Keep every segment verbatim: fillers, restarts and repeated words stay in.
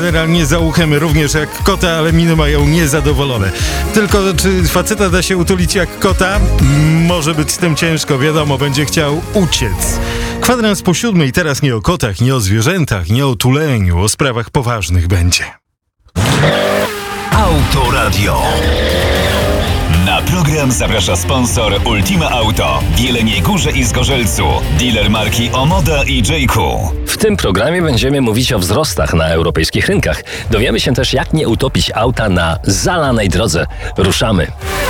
Generalnie za uchem również jak kota, ale miny mają niezadowolone. Tylko czy faceta da się utulić jak kota? Może być z tym ciężko, wiadomo, będzie chciał uciec. Kwadrans po siódmej, teraz nie o kotach, nie o zwierzętach, nie o tuleniu, o sprawach poważnych będzie. Autoradio. Na program zaprasza sponsor Ultima Auto w Jeleniej Górze i Zgorzelcu, dealer marki Omoda i J Q. W tym programie będziemy mówić o wzrostach na europejskich rynkach. Dowiemy się też, jak nie utopić auta na zalanej drodze. Ruszamy.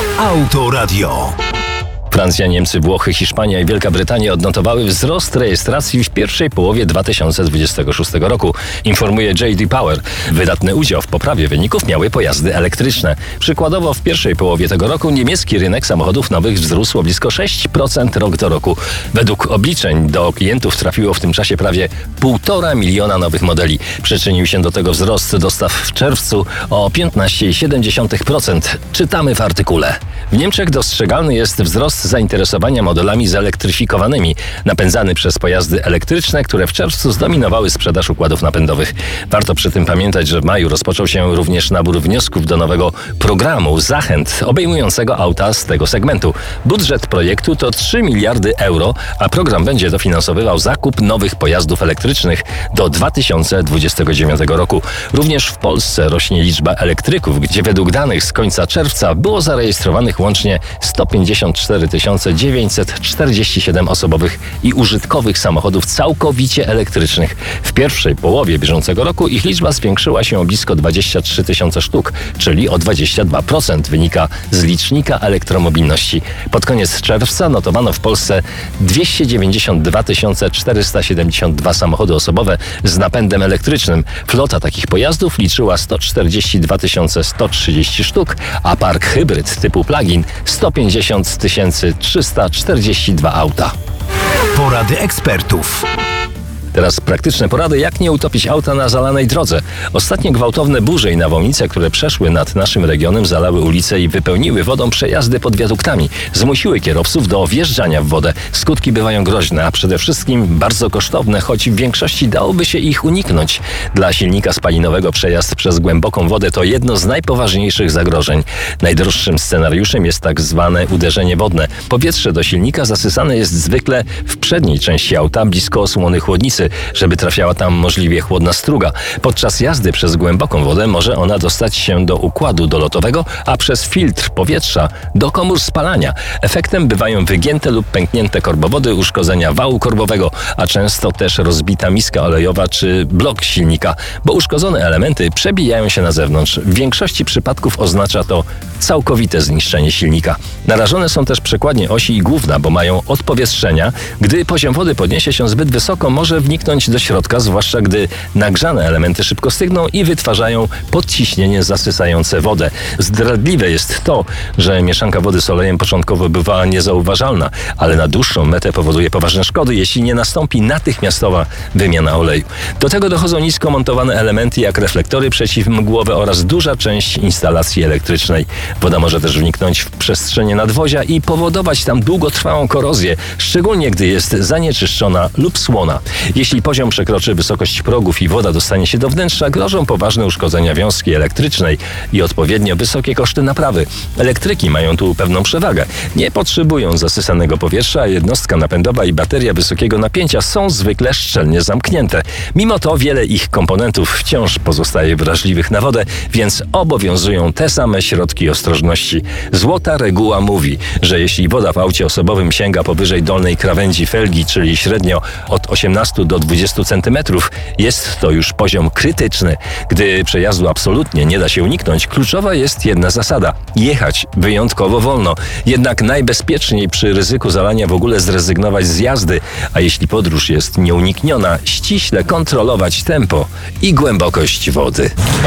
Autoradio. Francja, Niemcy, Włochy, Hiszpania i Wielka Brytania odnotowały wzrost rejestracji w pierwszej połowie dwa tysiące dwudziestego szóstego roku, informuje J D Power. Wydatny udział w poprawie wyników miały pojazdy elektryczne. Przykładowo w pierwszej połowie tego roku niemiecki rynek samochodów nowych wzrósł o blisko sześć procent rok do roku. Według obliczeń do klientów trafiło w tym czasie prawie półtora miliona nowych modeli. Przyczynił się do tego wzrost dostaw w czerwcu o piętnaście przecinek siedem procent. Czytamy w artykule. W Niemczech dostrzegalny jest wzrost zainteresowania modelami zelektryfikowanymi, napędzany przez pojazdy elektryczne, które w czerwcu zdominowały sprzedaż układów napędowych. Warto przy tym pamiętać, że w maju rozpoczął się również nabór wniosków do nowego programu zachęt obejmującego auta z tego segmentu. Budżet projektu to trzy miliardy euro, a program będzie dofinansowywał zakup nowych pojazdów elektrycznych do dwa tysiące dwudziestego dziewiątego roku. Również w Polsce rośnie liczba elektryków, gdzie według danych z końca czerwca było zarejestrowanych łącznie sto pięćdziesiąt cztery tysiące dziewięćset czterdzieści siedem osobowych i użytkowych samochodów całkowicie elektrycznych. W pierwszej połowie bieżącego roku ich liczba zwiększyła się o blisko dwadzieścia trzy tysiące sztuk, czyli o dwadzieścia dwa procent, wynika z licznika elektromobilności. Pod koniec czerwca notowano w Polsce dwieście dziewięćdziesiąt dwa tysiące czterysta siedemdziesiąt dwa samochody osobowe z napędem elektrycznym. Flota takich pojazdów liczyła sto czterdzieści dwa tysiące sto trzydzieści sztuk, a park hybryd typu plug-in sto pięćdziesiąt tysięcy trzysta czterdzieści dwa auta. Porady ekspertów. Teraz praktyczne porady, jak nie utopić auta na zalanej drodze. Ostatnie gwałtowne burze i nawałnice, które przeszły nad naszym regionem, zalały ulice i wypełniły wodą przejazdy pod wiaduktami. Zmusiły kierowców do wjeżdżania w wodę. Skutki bywają groźne, a przede wszystkim bardzo kosztowne, choć w większości dałoby się ich uniknąć. Dla silnika spalinowego przejazd przez głęboką wodę to jedno z najpoważniejszych zagrożeń. Najdroższym scenariuszem jest tak zwane uderzenie wodne. Powietrze do silnika zasysane jest zwykle w przedniej części auta, blisko osłony chłodnicy, żeby trafiała tam możliwie chłodna struga. Podczas jazdy przez głęboką wodę może ona dostać się do układu dolotowego, a przez filtr powietrza do komór spalania. Efektem bywają wygięte lub pęknięte korbowody, uszkodzenia wału korbowego, a często też rozbita miska olejowa czy blok silnika, bo uszkodzone elementy przebijają się na zewnątrz. W większości przypadków oznacza to całkowite zniszczenie silnika. Narażone są też przekładnie osi i główna, bo mają odpowietrzenia. Gdy poziom wody podniesie się zbyt wysoko, może wniknąć do środka, zwłaszcza gdy nagrzane elementy szybko stygną i wytwarzają podciśnienie zasysające wodę. Zdradliwe jest to, że mieszanka wody z olejem początkowo bywa niezauważalna, ale na dłuższą metę powoduje poważne szkody, jeśli nie nastąpi natychmiastowa wymiana oleju. Do tego dochodzą nisko montowane elementy jak reflektory przeciwmgłowe oraz duża część instalacji elektrycznej. Woda może też wniknąć w przestrzenie nadwozia i powodować tam długotrwałą korozję, szczególnie gdy jest zanieczyszczona lub słona. Jeśli poziom przekroczy wysokość progów i woda dostanie się do wnętrza, grożą poważne uszkodzenia wiązki elektrycznej i odpowiednio wysokie koszty naprawy. Elektryki mają tu pewną przewagę. Nie potrzebują zasysanego powietrza, a jednostka napędowa i bateria wysokiego napięcia są zwykle szczelnie zamknięte. Mimo to wiele ich komponentów wciąż pozostaje wrażliwych na wodę, więc obowiązują te same środki ostrożności. Złota reguła mówi, że jeśli woda w aucie osobowym sięga powyżej dolnej krawędzi felgi, czyli średnio od osiemnastu do dwudziestu centymetrów, jest to już poziom krytyczny. Gdy przejazdu absolutnie nie da się uniknąć, kluczowa jest jedna zasada – jechać wyjątkowo wolno. Jednak najbezpieczniej przy ryzyku zalania w ogóle zrezygnować z jazdy, a jeśli podróż jest nieunikniona, ściśle kontrolować tempo i głębokość wody.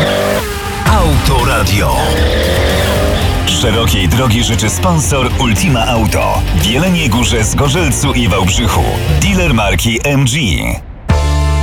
Autoradio. Szerokiej drogi życzy sponsor Ultima Auto w Jeleniej Górze, Zgorzelcu i Wałbrzychu. Dealer marki M G.